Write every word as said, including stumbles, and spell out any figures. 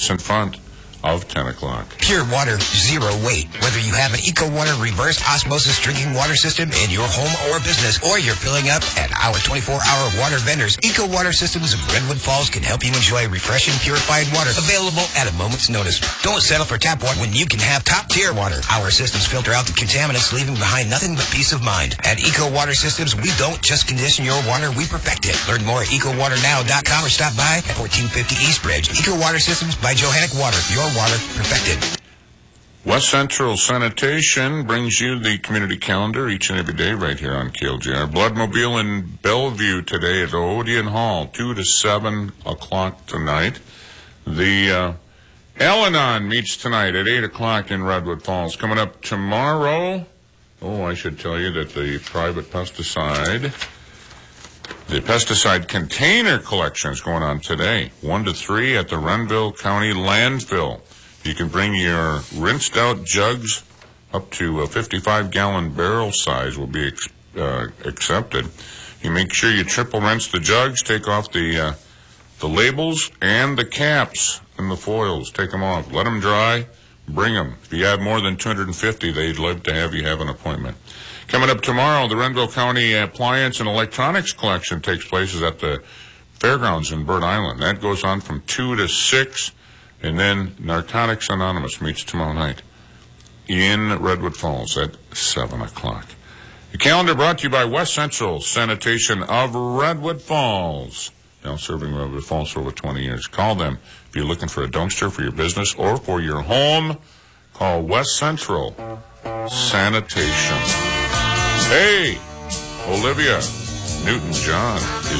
It's in front of ten o'clock. Pure water, zero weight. Whether you have an EcoWater reverse osmosis drinking water system in your home or business, or you're filling up at our twenty-four hour water vendors, EcoWater Systems of Redwood Falls can help you enjoy refreshing, purified water available at a moment's notice. Don't settle for tap water when you can have top-tier water. Our systems filter out the contaminants, leaving behind nothing but peace of mind. At EcoWater Systems, we don't just condition your water, we perfect it. Learn more at eco water now dot com or stop by at fourteen fifty East Bridge. EcoWater Systems by Johannic Water. Your water perfected. West Central Sanitation brings you the community calendar each and every day right here on K L J R. Bloodmobile in Bellevue today at Odeon Hall, two to seven o'clock tonight. The uh, Al-Anon meets tonight at eight o'clock in Redwood Falls. Coming up tomorrow, oh, I should tell you that the private pesticide, the pesticide container collection is going on today, one to three at the Renville County Landfill. You can bring your rinsed out jugs up to a fifty-five gallon barrel size will be ex- uh, accepted. You make sure you triple rinse the jugs, take off the uh, the labels and the caps and the foils. Take them off. Let them dry. Bring them. If you have more than two hundred fifty, they'd love to have you have an appointment. Coming up tomorrow, the Renville County Appliance and Electronics Collection takes place at the Fairgrounds in Bird Island. That goes on from two to six. And then Narcotics Anonymous meets tomorrow night in Redwood Falls at seven o'clock. The calendar brought to you by West Central Sanitation of Redwood Falls. Now serving Redwood Falls for over twenty years. Call them if you're looking for a dumpster for your business or for your home. Call West Central Sanitation. Hey, Olivia Newton-John is